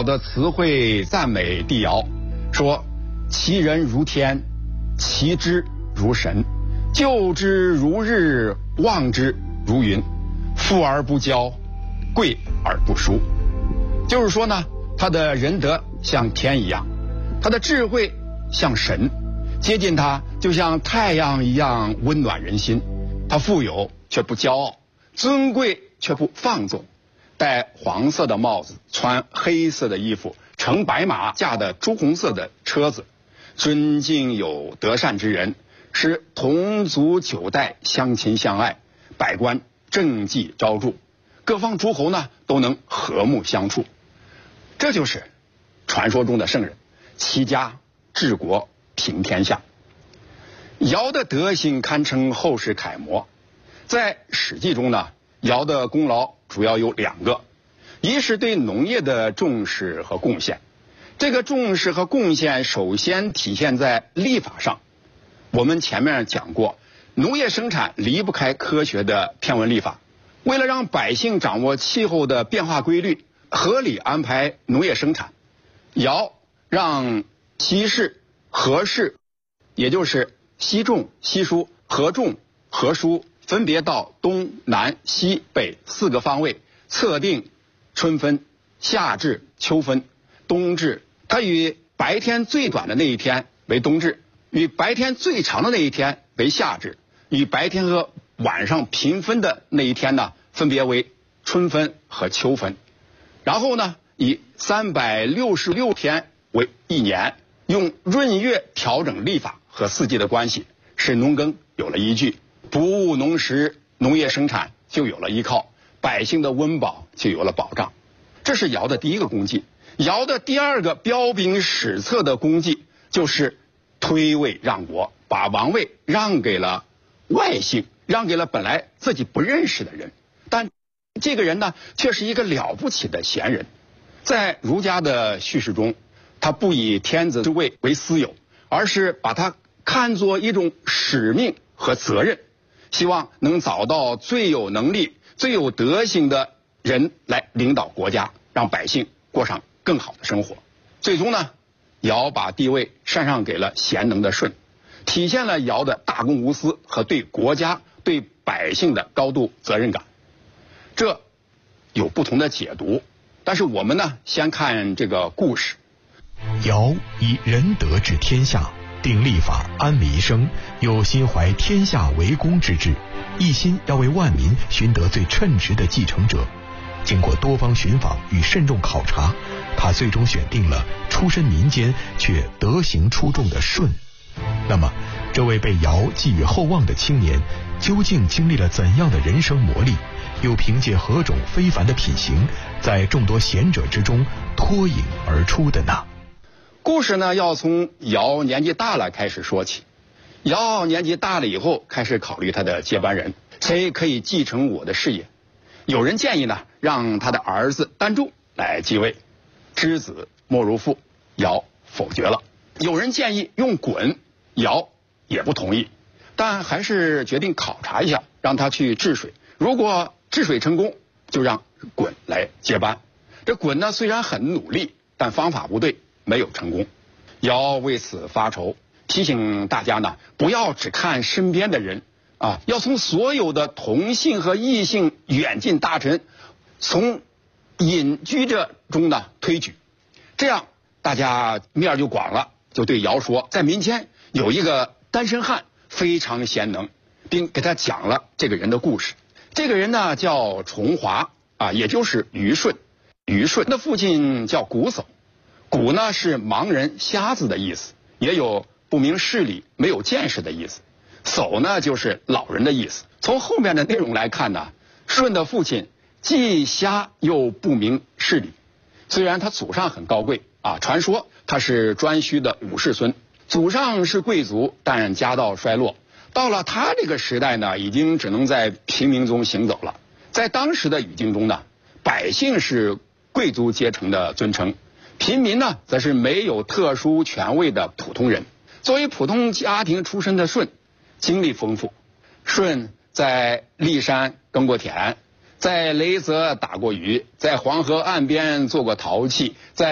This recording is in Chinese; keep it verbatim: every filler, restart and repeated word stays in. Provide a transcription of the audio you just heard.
好的词汇赞美帝尧，说其人如天，其之如神，救之如日，望之如云，富而不骄，贵而不疏。就是说呢，他的仁德像天一样，他的智慧像神，接近他就像太阳一样温暖人心。他富有却不骄傲，尊贵却不放纵，戴黄色的帽子，穿黑色的衣服，乘白马，驾的朱红色的车子，尊敬有德善之人，使同族九代相亲相爱，百官政绩昭著，各方诸侯呢都能和睦相处。这就是传说中的圣人，齐家治国平天下。尧的德行堪称后世楷模。在《史记》中呢，尧的功劳主要有两个，一是对农业的重视和贡献。这个重视和贡献首先体现在历法上。我们前面讲过，农业生产离不开科学的天文历法。为了让百姓掌握气候的变化规律，合理安排农业生产，尧让西氏、河氏，也就是西种、西疏、河种、河疏，分别到东南西北四个方位测定春分、夏至、秋分、冬至。它以白天最短的那一天为冬至，与白天最长的那一天为夏至，与白天和晚上平分的那一天呢，分别为春分和秋分。然后呢，以三百六十六天为一年，用闰月调整历法和四季的关系，使农耕有了依据，不务农时，农业生产就有了依靠，百姓的温饱就有了保障。这是尧的第一个功绩。尧的第二个彪炳史册的功绩就是推位让国，把王位让给了外姓，让给了本来自己不认识的人。但这个人呢，却是一个了不起的贤人。在儒家的叙事中，他不以天子之位为私有，而是把它看作一种使命和责任，希望能找到最有能力、最有德行的人来领导国家，让百姓过上更好的生活。最终呢，尧把地位禅让给了贤能的舜，体现了尧的大公无私和对国家、对百姓的高度责任感。这有不同的解读，但是我们呢，先看这个故事。 尧以仁德治天下，定立法，安民生，又心怀天下为公之志，一心要为万民寻得最称职的继承者。经过多方寻访与慎重考察，他最终选定了出身民间却德行出众的舜。那么，这位被尧寄予厚望的青年，究竟经历了怎样的人生磨砺？又凭借何种非凡的品行，在众多贤者之中脱颖而出的呢？ 故事呢，要从尧年纪大了开始说起。尧年纪大了以后，开始考虑他的接班人，谁可以继承我的事业。有人建议呢，让他的儿子丹朱来继位，知子莫如父，尧否决了。有人建议用鲧，尧也不同意，但还是决定考察一下，让他去治水。如果治水成功，就让鲧来接班。这鲧呢，虽然很努力，但方法不对，没有成功。尧为此发愁，提醒大家呢，不要只看身边的人啊，要从所有的同姓和异姓远近大臣，从隐居者中呢推举，这样大家面就广了。就对尧说，在民间有一个单身汉非常贤能，并给他讲了这个人的故事。这个人呢叫重华啊，也就是虞舜。虞舜的父亲叫瞽叟，瞽呢是盲人、瞎子的意思，也有不明事理、没有见识的意思。叟呢就是老人的意思。从后面的内容来看呢，舜的父亲既瞎又不明事理。虽然他祖上很高贵啊，传说他是颛顼的五世孙，祖上是贵族，但家道衰落。到了他这个时代呢，已经只能在平民中行走了。在当时的语境中呢，百姓是贵族阶层的尊称，平民呢则是没有特殊权位的普通人。作为普通家庭出身的舜，经历丰富。舜在骊山耕过田，在雷泽打过鱼，在黄河岸边做过陶器，在